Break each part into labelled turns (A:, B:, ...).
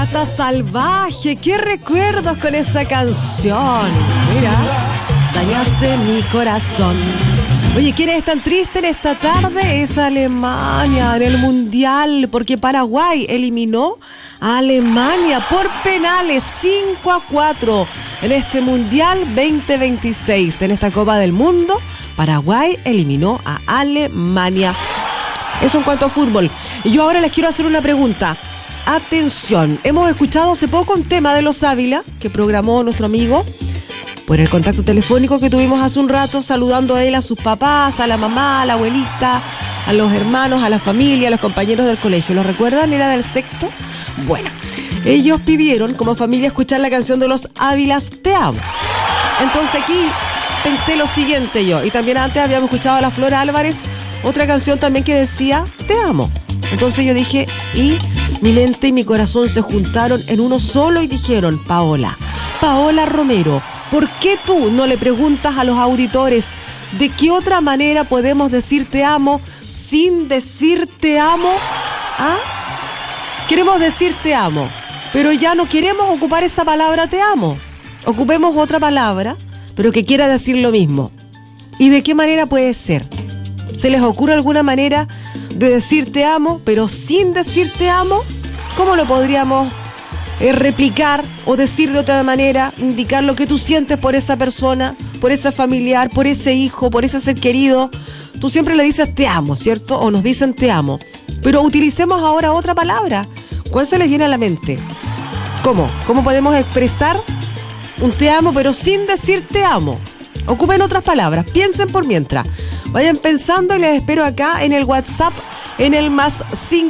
A: Gata Salvaje, qué recuerdos con esa canción. Mira, dañaste mi corazón. Oye, ¿quiénes están tristes en esta tarde? Es Alemania en el Mundial, porque Paraguay eliminó a Alemania por penales 5-4 en este Mundial 2026. En esta Copa del Mundo, Paraguay eliminó a Alemania. Eso en cuanto a fútbol. Y yo ahora les quiero hacer una pregunta. Atención, hemos escuchado hace poco un tema de Los Ávila que programó nuestro amigo por el contacto telefónico que tuvimos hace un rato, saludando a él, a sus papás, a la mamá, a la abuelita, a los hermanos, a la familia, a los compañeros del colegio. ¿Lo recuerdan? ¿Era del sexto? Bueno, ellos pidieron como familia escuchar la canción de Los Ávilas, Te Amo. Entonces aquí pensé lo siguiente yo, y también antes habíamos escuchado a la Flor Álvarez, otra canción también que decía Te Amo. Entonces yo dije, y mi mente y mi corazón se juntaron en uno solo y dijeron, Paola Romero, ¿por qué tú no le preguntas a los auditores de qué otra manera podemos decir te amo sin decir te amo? ¿Ah? Queremos decir te amo, pero ya no queremos ocupar esa palabra te amo. Ocupemos otra palabra, pero que quiera decir lo mismo. ¿Y de qué manera puede ser? ¿Se les ocurre alguna manera de decir te amo, pero sin decir te amo? ¿Cómo lo podríamos replicar o decir de otra manera, indicar lo que tú sientes por esa persona, por ese familiar, por ese hijo, por ese ser querido? Tú siempre le dices te amo, ¿cierto? O nos dicen te amo. Pero utilicemos ahora otra palabra. ¿Cuál se les viene a la mente? ¿Cómo? ¿Cómo podemos expresar un te amo, pero sin decir te amo? Ocupen otras palabras, piensen por mientras. Vayan pensando y les espero acá en el WhatsApp, en el más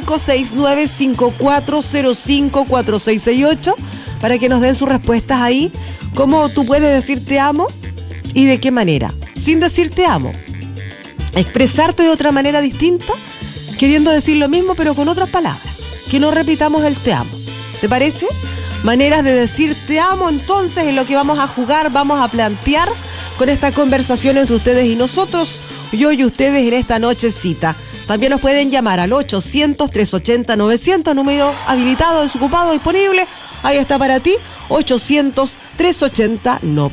A: 569-5405-4668, para que nos den sus respuestas ahí. ¿Cómo tú puedes decir te amo y de qué manera? Sin decir te amo. Expresarte de otra manera distinta, queriendo decir lo mismo pero con otras palabras. Que no repitamos el te amo. ¿Te parece? Maneras de decir te amo, entonces, en lo que vamos a jugar, vamos a plantear con esta conversación entre ustedes y nosotros, yo y ustedes en esta nochecita. También nos pueden llamar al 800-380-900, número habilitado, desocupado, disponible. Ahí está para ti, 800-380-900.